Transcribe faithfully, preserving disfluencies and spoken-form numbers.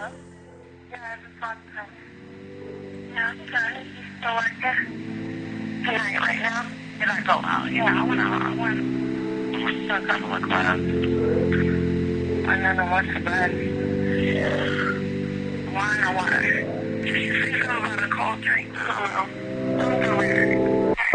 Yeah, it's fun. Yeah, okay. You still like it? Tonight, right now? Did I go out? Yeah, I went out. I went. I went to a couple of clubs. And then I went to bed. Wine or water? Did you say something about a cold drink? I don't know.